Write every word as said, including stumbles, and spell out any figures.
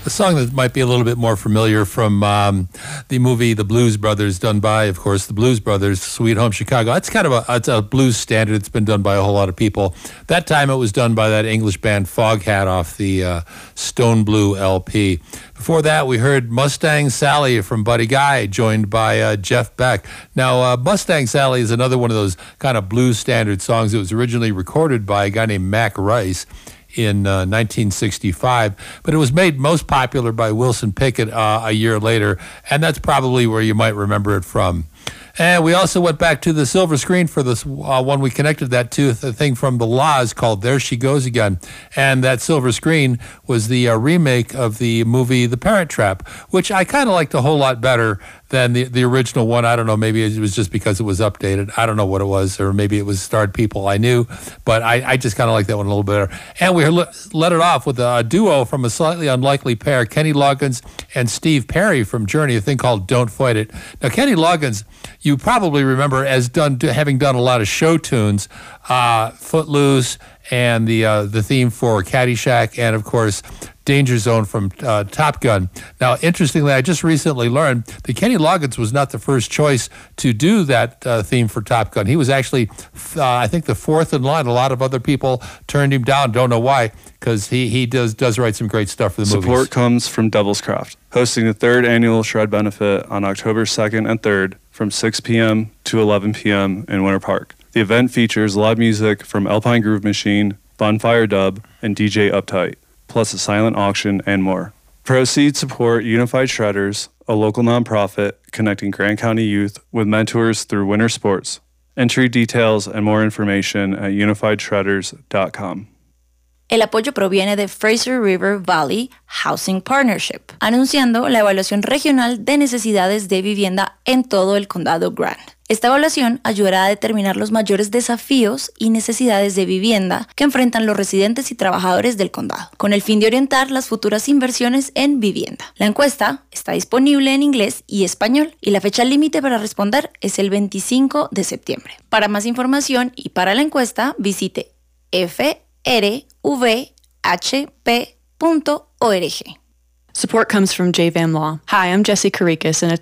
A song that might be a little bit more familiar from um, the movie The Blues Brothers, done by, of course, the Blues Brothers, Sweet Home Chicago. That's kind of a, it's a blues standard. It's been done by a whole lot of people. That time it was done by that English band Foghat off the uh, Stone Blue L P. Before that, we heard Mustang Sally from Buddy Guy, joined by uh, Jeff Beck. Now, uh, Mustang Sally is another one of those kind of blues standard songs. It was originally recorded by a guy named Mac Rice in uh, nineteen sixty-five, but it was made most popular by Wilson Pickett uh, a year later, and that's probably where you might remember it from. And we also went back to the silver screen for this uh, one. We connected that to the thing from The Laws called There She Goes Again. And that silver screen was the uh, remake of the movie The Parent Trap, which I kind of liked a whole lot better than the, the original one. I don't know, maybe it was just because it was updated. I don't know what it was, or maybe it was starred people I knew, but I, I just kind of like that one a little better. And we let, let it off with a duo from a slightly unlikely pair, Kenny Loggins and Steve Perry from Journey, a thing called Don't Fight It. Now, Kenny Loggins, you probably remember as done having done a lot of show tunes, uh, Footloose, and the uh, the theme for Caddyshack, and of course Danger Zone from uh, Top Gun. Now, interestingly, I just recently learned that Kenny Loggins was not the first choice to do that uh, theme for Top Gun. He was actually, uh, I think, the fourth in line. A lot of other people turned him down. Don't know why, because he he does does write some great stuff for the Support movies. Support comes from Devil's Craft, hosting the third annual Shred Benefit on October second and third from six p.m. to eleven p.m. in Winter Park. The event features live music from Alpine Groove Machine, Bonfire Dub, and D J Uptight, plus a silent auction and more. Proceeds support Unified Shredders, a local nonprofit connecting Grand County youth with mentors through winter sports. Entry details and more information at unified shredders dot com. El apoyo proviene de Fraser River Valley Housing Partnership, anunciando la evaluación regional de necesidades de vivienda en todo el condado Grant. Esta evaluación ayudará a determinar los mayores desafíos y necesidades de vivienda que enfrentan los residentes y trabajadores del condado, con el fin de orientar las futuras inversiones en vivienda. La encuesta está disponible en inglés y español, y la fecha límite para responder es el veinticinco de septiembre. Para más información y para la encuesta, visite f r v h p punto org. Support comes from J V A M Law. Hi, I'm Jesse Karikas, and